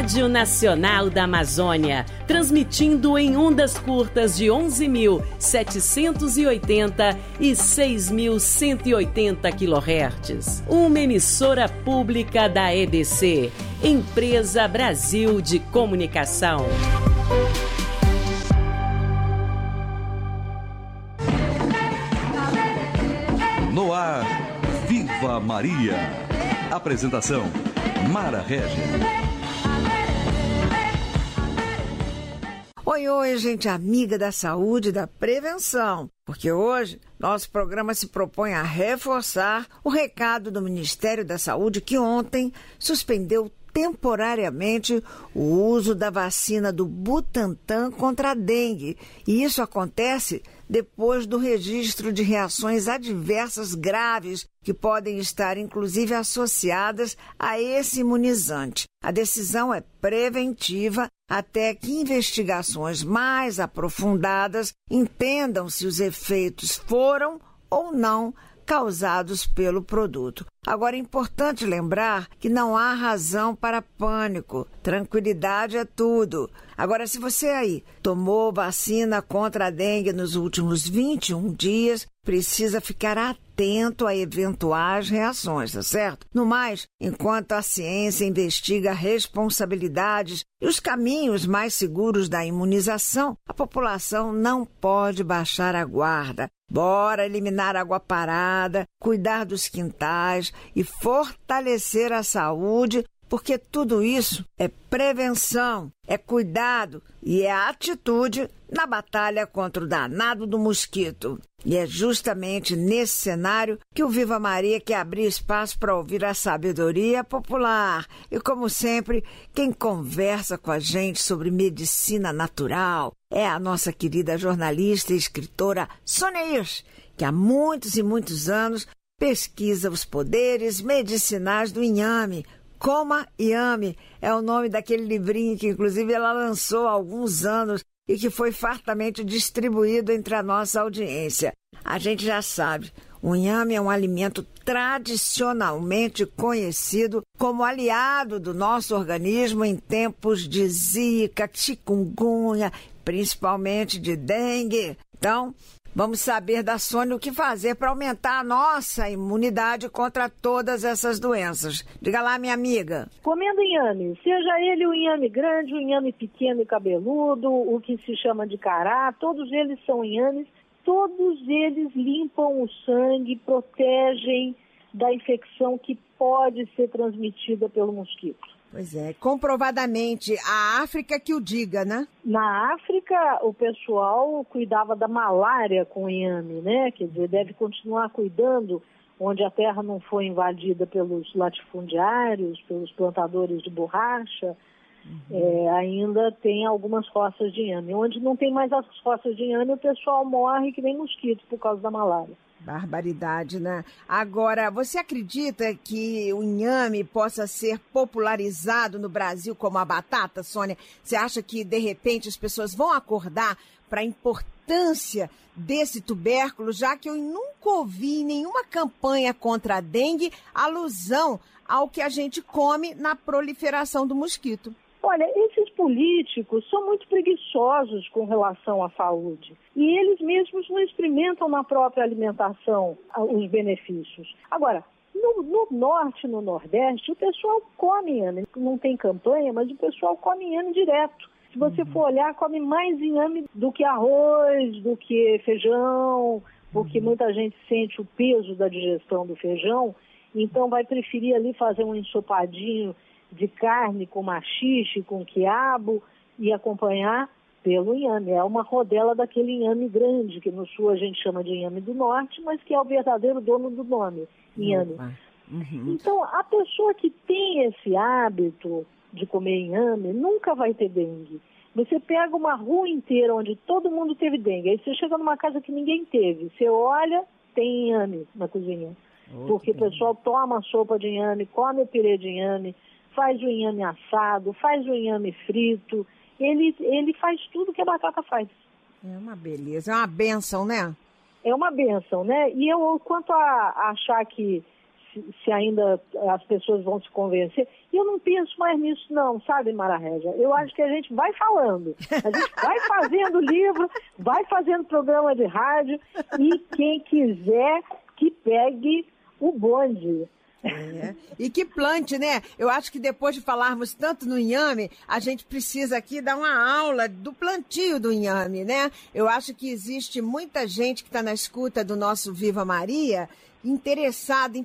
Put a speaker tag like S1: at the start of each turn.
S1: Rádio Nacional da Amazônia, transmitindo em ondas curtas de 11.780 e 6.180 kHz. Uma emissora pública da EBC, Empresa Brasil de Comunicação.
S2: No ar, Viva Maria. Apresentação, Mara Regis.
S3: Oi, gente amiga da saúde e da prevenção, porque hoje nosso programa se propõe a reforçar o recado do Ministério da Saúde que ontem suspendeu temporariamente o uso da vacina do Butantan contra a dengue. E isso acontece depois do registro de reações adversas graves que podem estar, inclusive, associadas a esse imunizante. A decisão é preventiva até que investigações mais aprofundadas entendam se os efeitos foram ou não causados pelo produto. Agora, é importante lembrar que não há razão para pânico. Tranquilidade é tudo. Agora, se você aí tomou vacina contra a dengue nos últimos 21 dias, precisa ficar atento a eventuais reações, tá certo? No mais, enquanto a ciência investiga responsabilidades e os caminhos mais seguros da imunização, a população não pode baixar a guarda. Bora eliminar água parada, cuidar dos quintais e fortalecer a saúde, porque tudo isso é prevenção, é cuidado e é atitude na batalha contra o danado do mosquito. E é justamente nesse cenário que o Viva Maria quer abrir espaço para ouvir a sabedoria popular. E, como sempre, quem conversa com a gente sobre medicina natural é a nossa querida jornalista e escritora Sônia Hirsch, que há muitos e muitos anos pesquisa os poderes medicinais do inhame. Coma Inhame é o nome daquele livrinho que, inclusive, ela lançou há alguns anos e que foi fartamente distribuído entre a nossa audiência. A gente já sabe, o inhame é um alimento tradicionalmente conhecido como aliado do nosso organismo em tempos de zika, chikungunya, principalmente de dengue. Então, vamos saber da Sônia o que fazer para aumentar a nossa imunidade contra todas essas doenças. Diga lá, minha amiga.
S4: Comendo inhame, seja ele o inhame grande, o inhame pequeno e cabeludo, o que se chama de cará, todos eles são inhames, todos eles limpam o sangue, protegem da infecção que pode ser transmitida pelo mosquito.
S3: Pois é, comprovadamente, a África que o diga, né?
S4: Na África, o pessoal cuidava da malária com inhame, né? Quer dizer, deve continuar cuidando onde a terra não foi invadida pelos latifundiários, pelos plantadores de borracha. Ainda tem algumas roças de inhame. Onde não tem mais as roças de inhame, o pessoal morre que nem mosquito por causa da malária.
S3: Barbaridade, né? Agora, você acredita que o inhame possa ser popularizado no Brasil como a batata, Sônia? Você acha que, de repente, as pessoas vão acordar para a importância desse tubérculo, já que eu nunca ouvi em nenhuma campanha contra a dengue alusão ao que a gente come na proliferação do mosquito?
S4: Olha, esses políticos são muito preguiçosos com relação à saúde. E eles mesmos não experimentam na própria alimentação os benefícios. Agora, no norte e no nordeste, o pessoal come inhame. Não tem campanha, mas o pessoal come inhame direto. Se você for olhar, come mais inhame do que arroz, do que feijão, porque muita gente sente o peso da digestão do feijão, então vai preferir ali fazer um ensopadinho de carne com maxixe, com quiabo e acompanhar pelo inhame. É uma rodela daquele inhame grande, que no sul a gente chama de inhame do norte, mas que é o verdadeiro dono do nome, inhame. Então, a pessoa que tem esse hábito de comer inhame nunca vai ter dengue. Você pega uma rua inteira onde todo mundo teve dengue, aí você chega numa casa que ninguém teve, você olha, tem inhame na cozinha. Porque o pessoal toma sopa de inhame, come o pirê de inhame, faz o inhame assado, faz o inhame frito, ele faz tudo que a batata faz.
S3: É uma beleza, é uma bênção, né?
S4: É uma bênção, né? E eu, quanto a achar que se ainda as pessoas vão se convencer. E eu não penso mais nisso não, sabe, Mara Régia? Eu acho que a gente vai falando, a gente vai fazendo livro, vai fazendo programa de rádio e quem quiser que pegue o bonde.
S3: E que plante, né? Eu acho que depois de falarmos tanto no inhame, a gente precisa aqui dar uma aula do plantio do inhame, né? Eu acho que existe muita gente que está na escuta do nosso Viva Maria interessada em